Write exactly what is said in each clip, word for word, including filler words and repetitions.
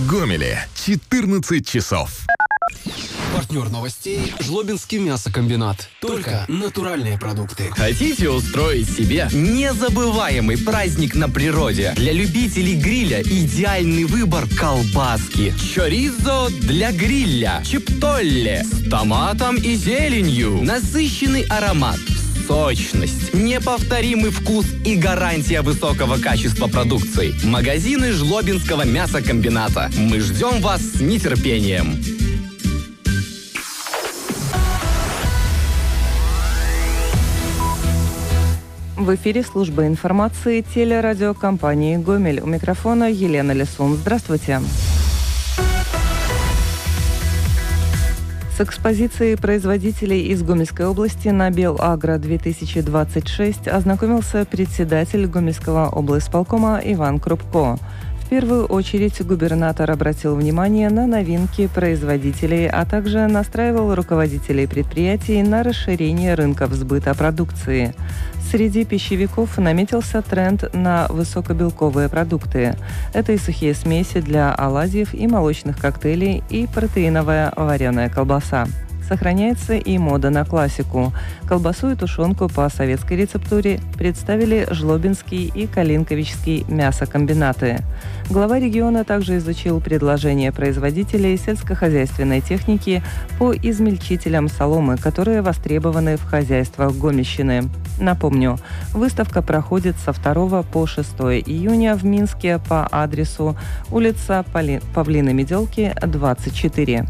Гомеле четырнадцать часов. Партнер новостей – Жлобинский мясокомбинат. Только натуральные продукты. Хотите устроить себе незабываемый праздник на природе? Для любителей гриля идеальный выбор колбаски. Чоризо для гриля. Чиптолле с томатом и зеленью. Насыщенный аромат. Сочность, неповторимый вкус и гарантия высокого качества продукции. Магазины Жлобинского мясокомбината. Мы ждем вас с нетерпением. В эфире служба информации телерадиокомпании «Гомель». У микрофона Елена Лисун. Здравствуйте. С экспозицией производителей из Гомельской области на Белагро-две тысячи двадцать шесть ознакомился председатель Гомельского облисполкома Иван Крупко. В первую очередь губернатор обратил внимание на новинки производителей, а также настраивал руководителей предприятий на расширение рынков сбыта продукции. Среди пищевиков наметился тренд на высокобелковые продукты. Это и сухие смеси для оладьев и молочных коктейлей, и протеиновая вареная колбаса. Сохраняется и мода на классику. Колбасу и тушенку по советской рецептуре представили Жлобинский и Калинковичский мясокомбинаты. Глава региона также изучил предложения производителей сельскохозяйственной техники по измельчителям соломы, которые востребованы в хозяйствах Гомельщины. Напомню, выставка проходит со второго по шестое июня в Минске по адресу улица Пали... Павлины Меделки, двадцать четыре.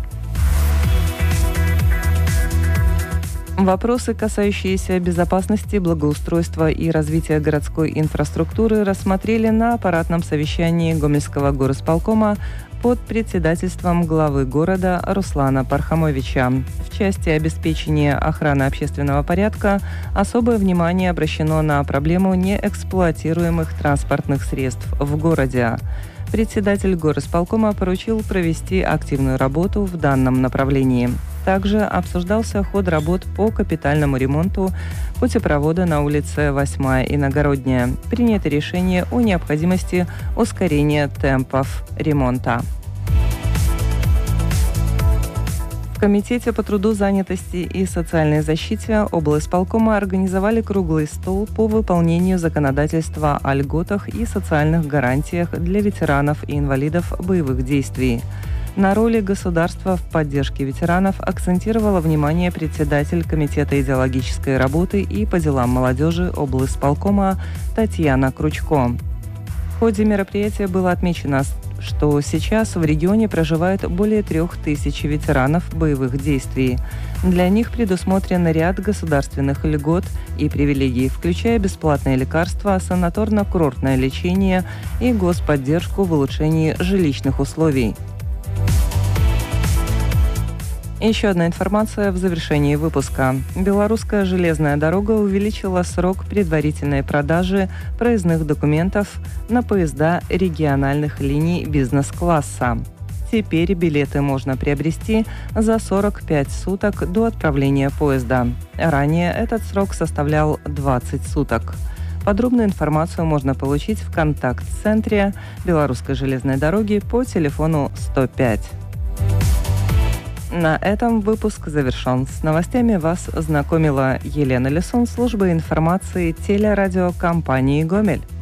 Вопросы, касающиеся безопасности, благоустройства и развития городской инфраструктуры, рассмотрели на аппаратном совещании Гомельского горосполкома под председательством главы города Руслана Пархамовича. В части обеспечения охраны общественного порядка особое внимание обращено на проблему неэксплуатируемых транспортных средств в городе. Председатель горосполкома поручил провести активную работу в данном направлении. Также обсуждался ход работ по капитальному ремонту путепровода на улице восьмая Иногородняя. Принято решение о необходимости ускорения темпов ремонта. В Комитете по труду, занятости и социальной защите облисполкома организовали круглый стол по выполнению законодательства о льготах и социальных гарантиях для ветеранов и инвалидов боевых действий. На роли государства в поддержке ветеранов акцентировала внимание председатель Комитета идеологической работы и по делам молодежи облисполкома Татьяна Кручко. В ходе мероприятия было отмечено, что сейчас в регионе проживает более трех тысяч ветеранов боевых действий. Для них предусмотрен ряд государственных льгот и привилегий, включая бесплатные лекарства, санаторно-курортное лечение и господдержку в улучшении жилищных условий. Еще одна информация в завершении выпуска. Белорусская железная дорога увеличила срок предварительной продажи проездных документов на поезда региональных линий бизнес-класса. Теперь билеты можно приобрести за сорок пять суток до отправления поезда. Ранее этот срок составлял двадцать суток. Подробную информацию можно получить в контакт-центре Белорусской железной дороги по телефону сто пять. На этом выпуск завершен. С новостями вас знакомила Елена Лисун, служба информации телерадиокомпании «Гомель».